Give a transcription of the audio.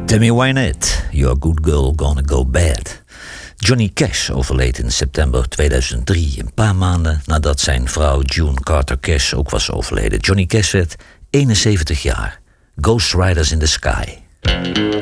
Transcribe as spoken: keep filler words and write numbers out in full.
Tammy Wynette, Your Good Girl Gonna Go Bad. Johnny Cash overleed in september tweeduizend drie, een paar maanden nadat zijn vrouw June Carter Cash ook was overleden. Johnny Cash werd eenenzeventig jaar. Ghost Riders in the Sky.